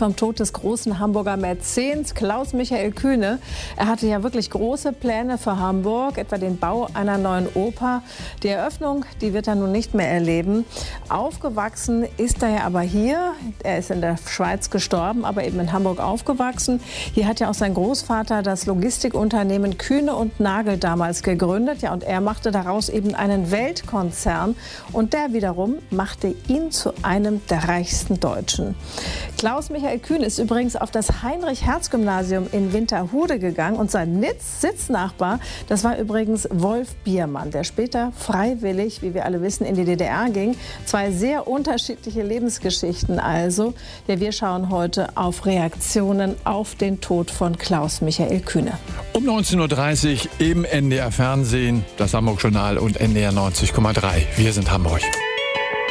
vom Tod des großen Hamburger Mäzens Klaus Michael Kühne. Er hatte ja wirklich große Pläne für Hamburg, etwa den Bau einer neuen Oper. Die Eröffnung, die wird er nun nicht mehr erleben. Aufgewachsen ist er ja aber hier. Er ist in der Schweiz gestorben, aber eben in Hamburg aufgewachsen. Hier hat ja auch sein Großvater das Logistikunternehmen Kühne und Nagel damals gegründet. Ja, und er machte daraus eben einen Weltkonzern. Und der wiederum machte ihn zu einem der reichsten Deutschen. Klaus Michael Kühne ist übrigens auf das Heinrich-Hertz-Gymnasium in Winterhude gegangen und sein Sitznachbar, das war übrigens Wolf Biermann, der später freiwillig, wie wir alle wissen, in die DDR ging. Zwei sehr unterschiedliche Lebensgeschichten also. Ja, wir schauen heute auf Reaktionen auf den Tod von Klaus Michael Kühne. Um 19.30 Uhr im NDR Fernsehen, das Hamburg-Journal und NDR 90,3. Wir sind Hamburg.